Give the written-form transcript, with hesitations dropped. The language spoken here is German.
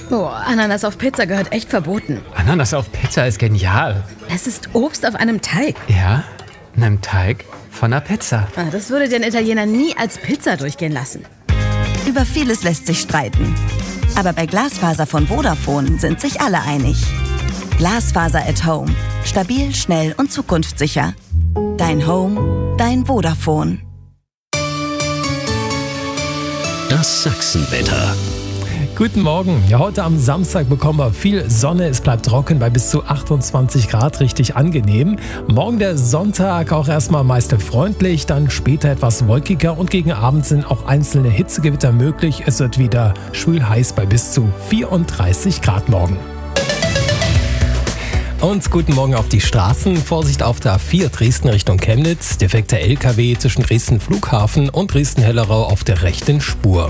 Oh, Ananas auf Pizza gehört echt verboten. Ananas auf Pizza ist genial. Es ist Obst auf einem Teig. Ja, einem Teig von einer Pizza. Das würde den Italiener nie als Pizza durchgehen lassen. Über vieles lässt sich streiten. Aber bei Glasfaser von Vodafone sind sich alle einig. Glasfaser at Home. Stabil, schnell und zukunftssicher. Dein Home, dein Vodafone. Das Sachsenwetter. Guten Morgen. Ja, heute am Samstag bekommen wir viel Sonne. Es bleibt trocken bei bis zu 28 Grad, richtig angenehm. Morgen der Sonntag auch erstmal meist freundlich, dann später etwas wolkiger und gegen Abend sind auch einzelne Hitzegewitter möglich. Es wird wieder schwül heiß bei bis zu 34 Grad morgen. Und guten Morgen auf die Straßen. Vorsicht auf der A4 Dresden Richtung Chemnitz. Defekter LKW zwischen Dresden Flughafen und Dresden-Hellerau auf der rechten Spur.